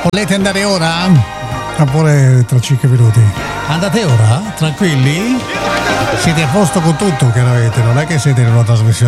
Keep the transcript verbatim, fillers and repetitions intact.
Volete andare ora? Oppure tra cinque minuti? Andate ora? Tranquilli? Siete a posto con tutto, chiaramente, non è che siete in una trasmissione